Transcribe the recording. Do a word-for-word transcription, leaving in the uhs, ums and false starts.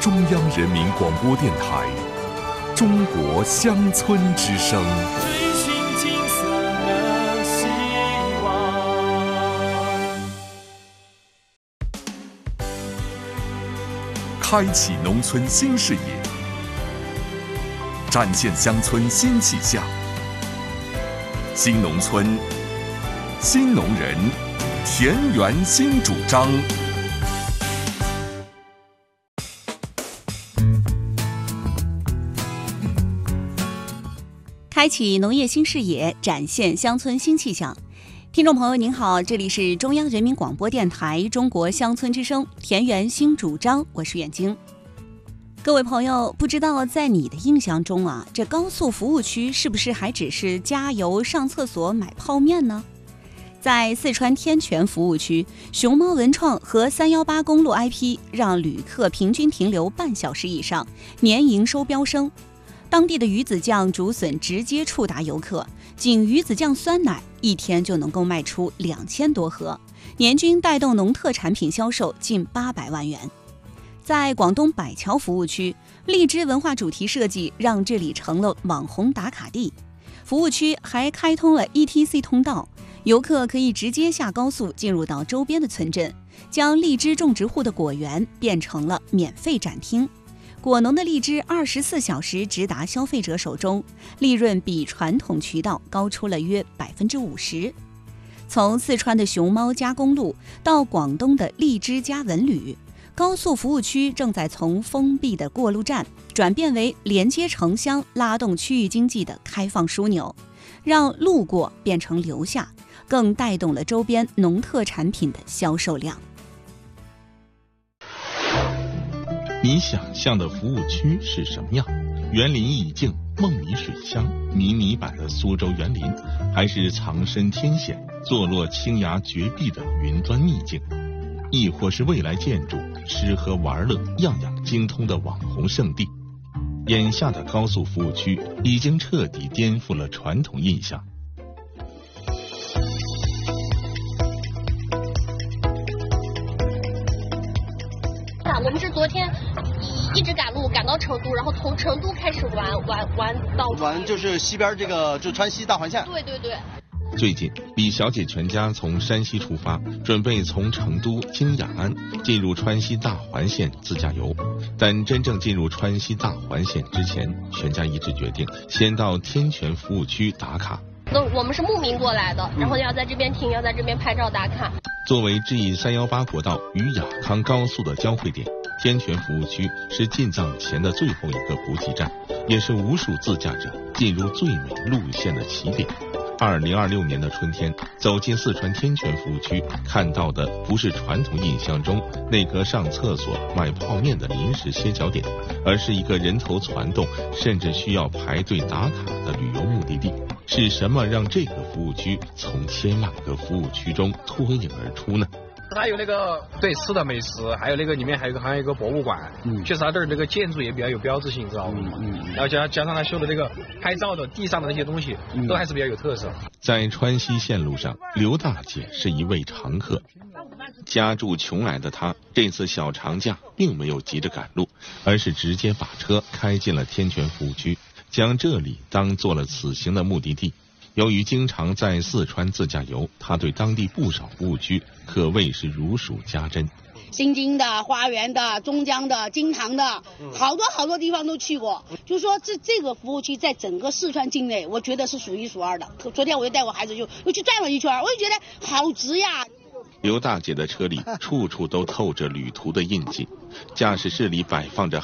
中央人民广播电台中国乡村之声。 追寻金色的希望， 开启农村新视野，展现乡村新气象。新农村，新农人，田园新主张。 开启农业新视野，展现乡村新气象。听众朋友您好，这里是中央人民广播电台中国乡村之声田园新主张，我是远晶。各位朋友，不知道在你的印象中啊，这高速服务区是不是还只是加油、上厕所、买泡面呢？在四川天全服务区，熊猫文创和三幺八公路 I P 让旅客平均停留半小时以上，年营收飙升。当地的鱼子酱、竹笋直接触达游客，仅鱼子酱酸奶一天就能够卖出两千多盒，年均带动农特产品销售近八百万元。在广东百桥服务区，荔枝文化主题设计让这里成了网红打卡地。服务区还开通了 E T C 通道，游客可以直接下高速进入到周边的村镇，将荔枝种植户的果园变成了免费展厅。果农的荔枝二十四小时直达消费者手中，利润比传统渠道高出了约百分之五十。从四川的熊猫加公路到广东的荔枝加文旅，高速服务区正在从封闭的过路站转变为连接城乡、拉动区域经济的开放枢纽，让路过变成留下，更带动了周边农特产品的销售量。 你想象的服务区是什么样？园林意境、梦里水乡、迷你版的苏州园林，还是藏身天险、坐落青崖绝壁的云端秘境？亦或是未来建筑、吃喝玩乐样样精通的网红圣地？眼下的高速服务区已经彻底颠覆了传统印象。 我们是昨天一直赶路赶到成都，然后从成都开始玩玩玩到玩就是西边这个就川西大环线。 对对对。 最近，李小姐全家从山西出发，准备从成都经雅安进入川西大环线自驾游。但真正进入川西大环线之前，全家一致决定先到天全服务区打卡。 那我们是慕名过来的，然后要在这边停，要在这边拍照打卡。 作为 G 三一八国道与雅康高速的交汇点，天全服务区是进藏前的最后一个补给站，也是无数自驾者进入最美路线的起点。二零二六年的春天，走进四川天全服务区，看到的不是传统印象中那个上厕所、买泡面的临时歇脚点，而是一个人头攒动，甚至需要排队打卡的旅游目的地。是什么让这个服务区从千万个服务区中脱颖而出呢？ 它有那个对吃的美食，还有那个里面还有个还有一个博物馆，嗯，确实它这儿这个建筑也比较有标志性，知道吗？嗯嗯，然后加加上它修的这个拍照的地上的那些东西，嗯，都还是比较有特色。 在川西线路上，刘大姐是一位常客。家住邛崃的她，这次小长假并没有急着赶路，而是直接把车开进了天全服务区，将这里当做了此行的目的地。由于经常在四川自驾游，他对当地不少服务区可谓是如数家珍。 新津的、花园的、中江的、金堂的，好多好多地方都去过。就说这这个服务区在整个四川境内，我觉得是数一数二的。昨天我就带我孩子就又去转了一圈，我就觉得好值呀。 刘大姐的车里处处都透着旅途的印记，驾驶室里摆放着